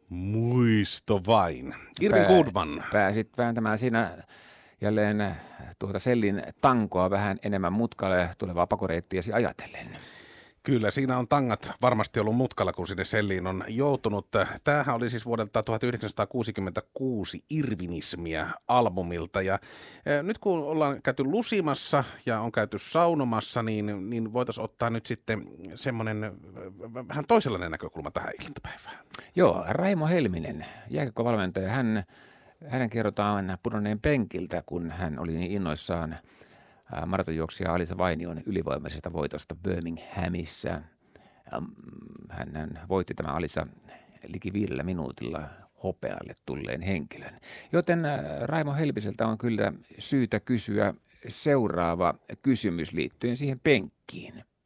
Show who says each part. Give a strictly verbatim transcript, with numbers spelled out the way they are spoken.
Speaker 1: Muisto vain. Irvin
Speaker 2: Pää,
Speaker 1: Goodman.
Speaker 2: Pääsit vääntämään siinä jälleen tuota Sellin tankoa vähän enemmän mutkalle tulevaa pakoreittiäsi ajatellen.
Speaker 1: Kyllä, siinä on tangat varmasti ollut mutkalla, kun sinne Selliin on joutunut. Tämähän oli siis vuodelta tuhatyhdeksänsataakuusikymmentäkuusi Irvinismiä albumilta. Ja nyt kun ollaan käyty lusimassa ja on käyty saunomassa, niin, niin voitaisiin ottaa nyt sitten semmoinen vähän toisenlainen näkökulma tähän iltapäivään.
Speaker 2: Joo, Raimo Helminen, jääkiekkovalmentaja, hän, hänen kerrotaan pudonneen penkiltä, kun hän oli niin innoissaan maratonjuoksija Alisa Vainion ylivoimaisesta voitosta Birminghamissa. Hän, hän voitti tämä Alisa liki viidellä minuutilla hopealle tulleen henkilön. Joten Raimo Helmiseltä on kyllä syytä kysyä seuraava kysymys liittyen siihen penkkiin.